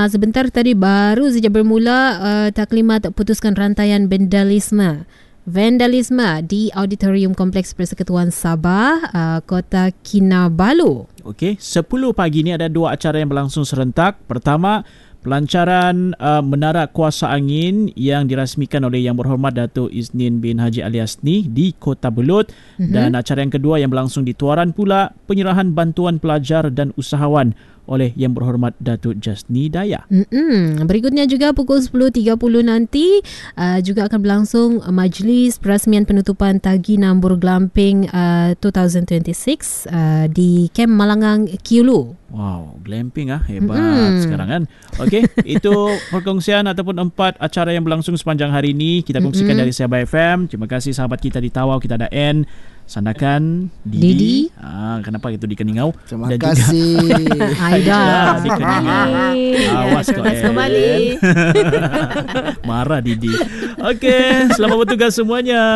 sebentar tadi baru saja bermula taklimat putuskan rantaian vandalisme di Auditorium Kompleks Persekutuan Sabah, Kota Kinabalu. Okey, 10 pagi ni ada 2 acara yang berlangsung serentak. Pertama, pelancaran Menara Kuasa Angin yang dirasmikan oleh Yang Berhormat Datuk Isnin bin Haji Ali Hasni di Kota Belud. Dan acara yang kedua yang berlangsung di Tuaran pula, penyerahan bantuan pelajar dan usahawan oleh Yang Berhormat Datuk Jasni Dayah. Berikutnya juga pukul 10.30 nanti juga akan berlangsung majlis perasmian penutupan Tagi Nambur Glamping 2026 di Kem Malangang Kiulu. Wow, glamping hebat sekarang kan. Okey, itu perkongsian ataupun 4 acara yang berlangsung sepanjang hari ini kita kongsikan dari Sabah FM. Terima kasih sahabat kita di Tawau, kita ada N, Sandakan, Didi. Kenapa itu di Keningau? Terima kasih. Aida di Keningau. Awas kau kembali. Marah Didi. Okey, selamat bertugas semuanya.